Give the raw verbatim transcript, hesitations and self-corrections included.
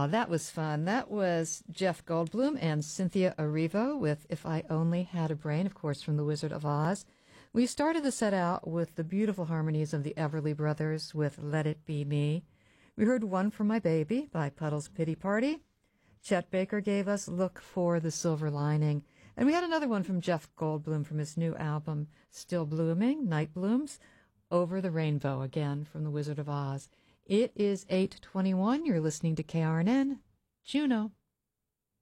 Oh, that was fun. That was Jeff Goldblum and Cynthia Erivo with If I Only Had a Brain, of course, from The Wizard of Oz. We started the set out with the beautiful harmonies of the Everly Brothers with Let It Be Me. We heard One for My Baby by Puddle's Pity Party. Chet Baker gave us Look for the Silver Lining. And we had another one from Jeff Goldblum from his new album, Still Blooming, Night Blooms, Over the Rainbow, again from The Wizard of Oz. It is eight twenty-one. You're listening to K R N N, Juneau.